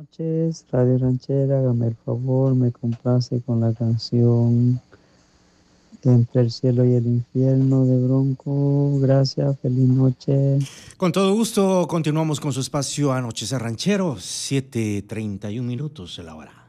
Noches, Radio Ranchera, hágame el favor, me complace con la canción Entre el cielo y el infierno de Bronco. Gracias, feliz noche. Con todo gusto, continuamos con su espacio Anochecer Ranchero, 7:31 la hora.